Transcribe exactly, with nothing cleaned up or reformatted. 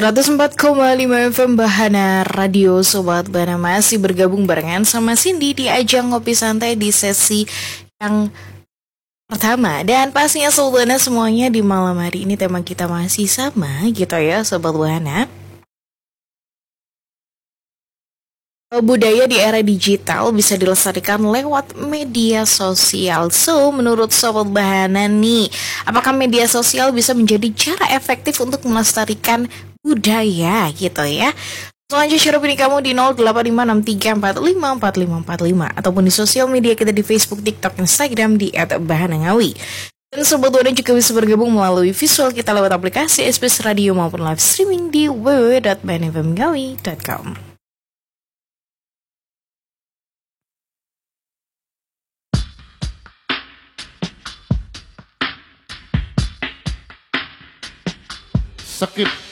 seratus empat koma lima F M Bahana Radio. Sobat Bahana masih bergabung barengan sama Cindy di ajang ngopi santai di sesi yang pertama. Dan pastinya Sobat Bahana semuanya di malam hari ini tema kita masih sama gitu ya Sobat Bahana. Budaya di era digital bisa dilestarikan lewat media sosial. So, menurut Sobat Bahana nih, apakah media sosial bisa menjadi cara efektif untuk melestarikan budaya gitu ya? Selanjutnya share opini kamu di nol delapan lima enam tiga empat lima empat lima empat lima ataupun di sosial media kita di Facebook, TikTok, Instagram di et bahana ngawi. Dan Sobat Bahana juga bisa bergabung melalui visual kita lewat aplikasi S B S Radio maupun live streaming di w w w dot bahana f m ngawi dot com. Skip